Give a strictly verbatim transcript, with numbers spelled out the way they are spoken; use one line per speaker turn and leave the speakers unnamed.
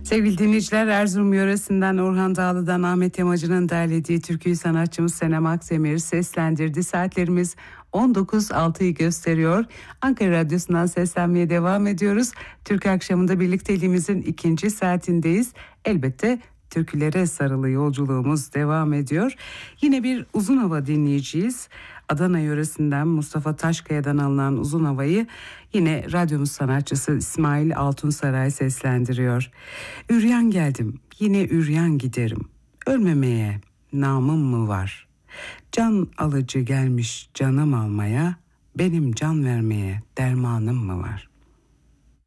Sevgili dinleyiciler, Erzurum yöresinden Orhan Dağlı'dan Ahmet Yamacı'nın derlediği türküyü sanatçımız Senem Akdemir seslendirdi. Saatlerimiz on dokuz altıyı gösteriyor. Ankara Radyosu'ndan seslenmeye devam ediyoruz. Türkü akşamında birlikteliğimizin ikinci saatindeyiz. Elbette türkülere sarılı yolculuğumuz devam ediyor. Yine bir uzun hava dinleyeceğiz. Adana yöresinden Mustafa Taşkaya'dan alınan uzun havayı yine radyomuz sanatçısı İsmail Altunsaray seslendiriyor. Üryan geldim, yine üryan giderim. Ölmemeye namım mı var? Can alıcı gelmiş canım almaya, benim can vermeye dermanım mı var?